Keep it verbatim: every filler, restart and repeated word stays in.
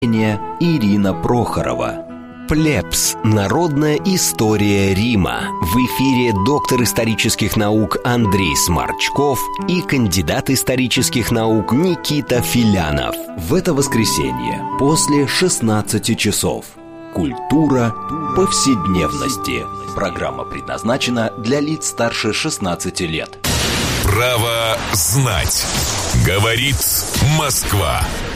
Ирина Прохорова. Плебс. Народная история Рима. В эфире доктор исторических наук Андрей Сморчков и кандидат исторических наук Никита Филянов. В это воскресенье после шестнадцати часов. Культура повседневности. Программа предназначена для лиц старше шестнадцати лет. Право знать. Говорит Москва.